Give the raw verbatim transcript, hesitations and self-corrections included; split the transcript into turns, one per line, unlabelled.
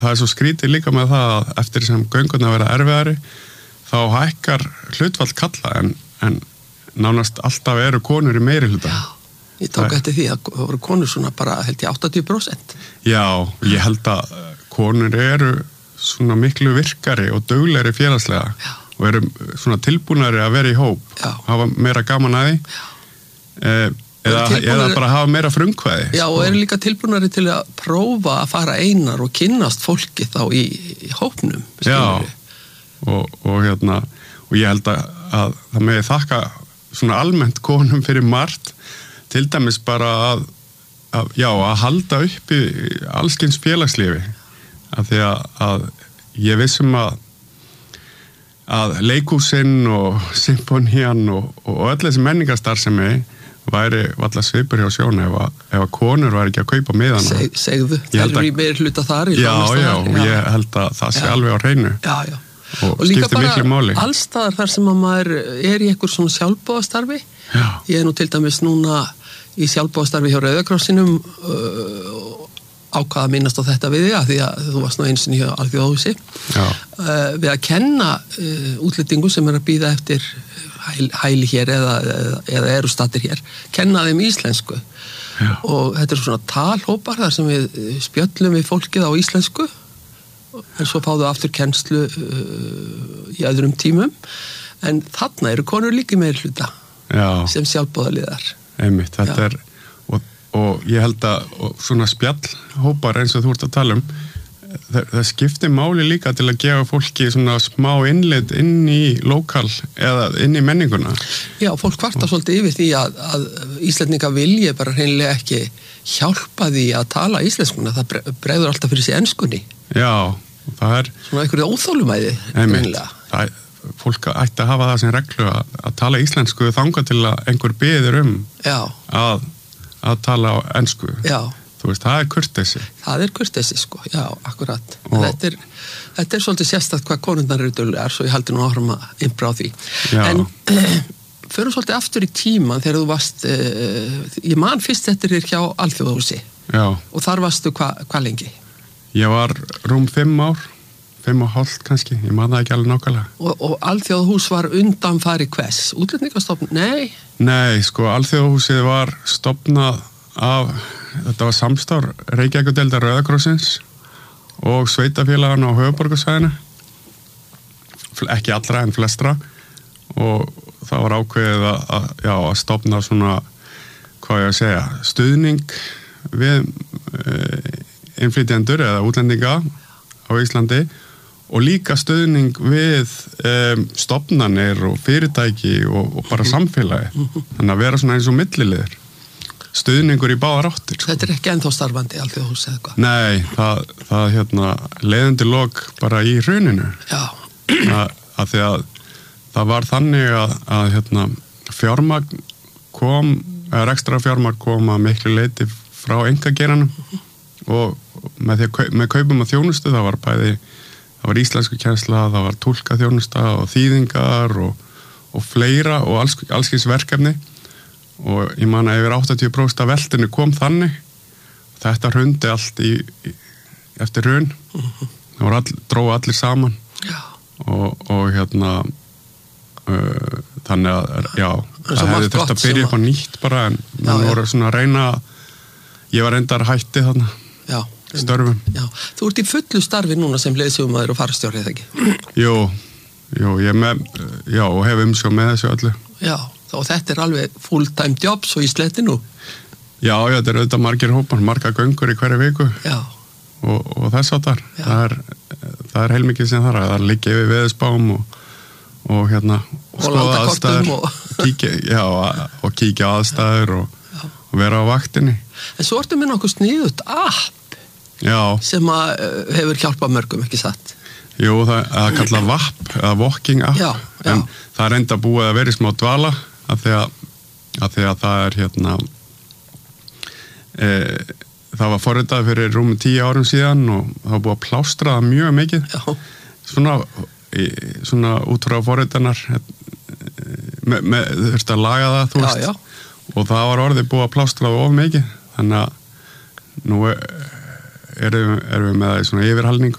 það er svo skrítið líka með það að eftir sem göngurnar verða erfiðari þá hækkar hlutfall kalla en, en nánast alltaf eru konur í meiri hluta.
Já, ég tók eftir því að það voru konur svona bara held ég áttatíu prósent.
Já, ég held að konur eru svona miklu virkari og duglegri félagslega Já. Og eru svona tilbúnari að vera í hóp, Já. Hafa meira gaman að því. Eh, Eða, eða bara hafa meira frumkvæði.
Já, og eru líka tilbúnari til að prófa að fara einar og kynnast fólki þá í, í hópnum.
Já, og, og hérna, og ég held að, að það megi þakka svona almennt konum fyrir margt, til dæmis bara að, að já, að halda upp í allskyns félagslífi. Af því að, að ég vissum að, að leikhúsinn og symfónían og, og öll þessi menningarstarfsemi væri valla svipur hjá Sjóni ef að, ef að konur væri ekki að kaupa miðana.
Seg, segðu, það eru í meir hluta þar.
Já, já, og ég held að það sé já. Alveg á hreinu.
Já, já.
Og, og skiptir miklu máli.
Allstaðar þar sem að maður er í einhver svona sjálfboðastarfi. Já. Ég er nú til dæmis núna í sjálfboðastarfi hjá Rauða krossinum uh, ákvað að minnast á þetta við því að því að þú varst nú eins og hjá Alþjóðahúsi. Já. Uh, við að kenna uh, útlendingum sem er að bíða eftir hæli hér eða, eða, eða eru stattir hér, kenna þeim íslensku. Já. Og þetta er svona talhópar þar sem við spjöllum við fólkið á íslensku en svo fáðu aftur kennslu uh, í öðrum tímum en þarna eru konur líka meir hluta Já. Sem sjálfboðaliðar.
Einmitt, þetta Já. Er og, og ég held að og svona spjallhópar eins og þú ert að tala um Það, það skiptir máli líka til að gefa fólki svona smá innlit inn í lokal eða inn í menninguna.
Já, fólk kvarta svolítið yfir því að, að Íslendinga vilji bara hreinlega ekki hjálpa því að tala íslenskuna. Það bregður alltaf fyrir sig enskunni.
Já, það er...
Svona einhverju óþólumæði.
Einmitt. Það er, fólk ætti að hafa það sem reglu að, að tala íslensku þangað til að einhver biður um að, að tala ensku. Já. Þú veist, það er kurteisi.
Það er kurteisi, sko, já, akkurat. Þetta er, þetta er svolítið sérstakt hvað konundar eru duglegar, svo ég haldi nú áfram að innbrá því. Já. En uh, förum svolítið aftur í tíman þegar þú varst, uh, ég man fyrst eftir þér hjá Alþjóðahúsi. Já. Og þar varstu hvað hva lengi?
Ég var rúm fimm ár, fimm og hálft kannski, ég man það ekki alveg nákvæmlega.
Og, og Alþjóðahús var undanfari hvers? Útlendingastofnun? Nei?
Nei, sko, Alþjóðahúsið var stofnað af, þetta var samstarf Reykjavíkurdeildar Rauða krossins og sveitafélagana á höfuðborgarsvæðinu, ekki allra en flestra og það var ákveðið að, að, já, að stofna svona, hvað ég að segja, stuðning við e, innflytjendur eða útlendinga á Íslandi og líka stuðning við e, stofnanir og fyrirtæki og, og bara samfélagi, þannig að vera svona eins og milliliðir. Stuðningur í báðar áttir. Sko.
Þetta er ekki ennþá starfandi Alþjóðahús eða hvað?
Nei, það, það hérna, leiðandi lok bara í hruninu. Já. Að, að því að það var þannig að, að hérna, fjármagn kom, eða ekstra fjármagn kom að miklu leiti frá einkageiranum mm-hmm. og með, því, með kaupum og þjónustu það var bæði, það var íslensku kennsla, það var túlka þjónusta og þýðingar og, og fleira og alls, allskins verkefni. Og ég man að yfir áttatíu prósent af veltinu kom þannig þetta hrundi allt í, í eftir hrun uh-huh. það var all, dróðu allir saman já. Og, og hérna uh, þannig að já, það hefði þurft að byrja upp á nýtt bara en mann voru svona að reyna ég var reyndar hætti þarna já, störfum
já. Þú ert í fullu starfi núna sem leiðsögumaður og farastjóri eða ekki?
Jú, jú ég með, já, og hef umsjón með þessu öllu
Já og þetta er alveg full-time job svo í slettinu.
Já, já, þetta er auðvitað margir hópar, marga göngur í hverju viku já. Og, og þess áttar. Það er, það er heilmikið sem þar að það liggja yfir veðurspám og, og hérna og skoða aðstæður og... kíkja, já, og kíkja aðstæður og, og vera á vaktinni.
En svo ertu með nokkuð sniðut app já. Sem að hefur hjálpað mörgum, ekki satt?
Jú, það er kallað V A P eða Walking App já, já. En það er enda búið að vera í smá dvala Að því að, að því að það er hérna e, það var forritað fyrir rúmum tíu árum síðan og það var búið að plástra það mjög mikið Já. svona, e, svona út frá forritanar með, með, þurfti að laga það þú veist, já, já. Og það var orðið búið að plástra það of mikið þannig að nú erum, erum við með það í svona yfirhalningu